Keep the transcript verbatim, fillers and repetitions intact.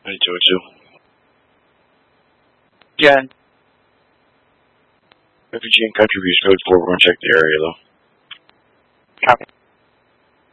ninety-two oh two. Yeah. Refugee and country views code four. We're going to check the area, though. Copy.